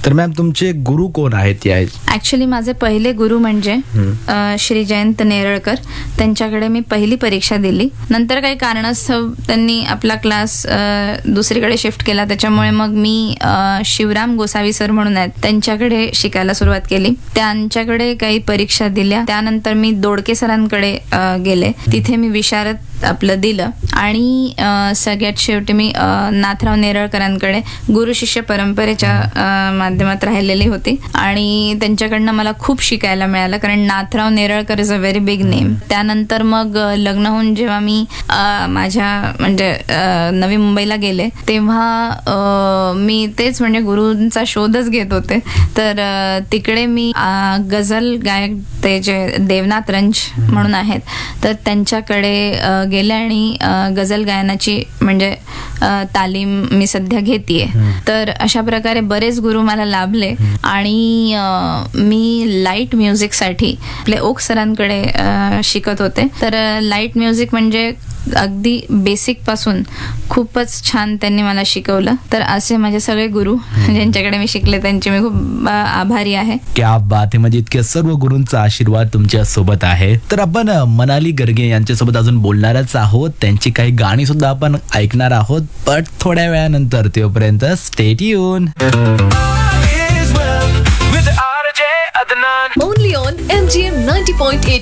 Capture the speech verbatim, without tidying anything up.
तर मॅम तुमचे गुरु कोण आहेत या? ऍक्च्युली माझे पहिले गुरु म्हणजे अ, श्री जयंत नेरळकर. त्यांच्याकडे मी पहिली परीक्षा दिली. नंतर काही कारणास्तव त्यांनी आपला क्लास अ, दुसरीकडे शिफ्ट केला. त्याच्यामुळे मग मी अ, शिवराम गोसावी सर म्हणून आहेत त्यांच्याकडे शिकायला सुरुवात केली. त्यांच्याकडे काही परीक्षा दिल्या. त्यानंतर मी दोडके सरांकडे अ, गेले. तिथे मी विशारद आपलं दिलं आणि अ, सगळ्यात शेवटी मी अ, नाथराव नेरळकरांकडे गुरु शिष्य परंपरेच्या अ, माध्यमात राहिलेली होती आणि त्यांच्याकडनं मला खूप शिकायला मिळालं, कारण Nathrao Neralkar is a very big name. त्यानंतर मग अ, लग्न होऊन जेव्हा मी अ, माझ्या म्हणजे अ, नवी मुंबईला गेले तेव्हा अ, मी तेच म्हणजे गुरूंचा शोधच घेत होते. तर अ, तिकडे मी अ, गझल गायक ते जे देवनाथ रंज म्हणून आहेत तर त्यांच्याकडे अ, गेले आणि अ, गझल गायनाची म्हणजे अ, तालीम मी सध्या घेतेय. तर अशा प्रकारे बरेच गुरु मला लाभले आणि अ, मी लाईट म्युझिकसाठी आपले ओक सरांकडे अ, शिकत होते. तर लाईट म्युझिक म्हणजे अगदी बेसिक पासून खूपच छान त्यांनी मला शिकवलं. तर असे माझे सगळे गुरु ज्यांच्याकडे मी शिकले त्यांचे मी खूप अ, आभारी आहे. क्या बात आहे, म्हणजे इतक्या सर्व गुरूंचा आशीर्वाद तुमच्या सोबत आहे. तर आपण अ, मनाली गर्गे यांच्यासोबत अजून बोलणारच आहोत. त्यांची काही गाणी सुद्धा आपण ऐकणार आहोत, बट थोड्या वेळानंतर. तोपर्यंत stay tune. Only on M G M ninety point eight